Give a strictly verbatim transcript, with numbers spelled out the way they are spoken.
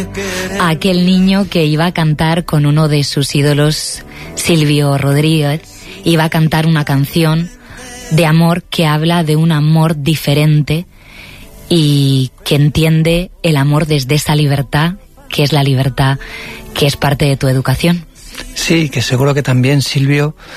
a aquel niño que iba a cantar con uno de sus ídolos, Silvio Rodríguez. Iba a cantar una canción de amor que habla de un amor diferente y que entiende el amor desde esa libertad, que es la libertad que es parte de tu educación. Sí, que seguro que también Silvio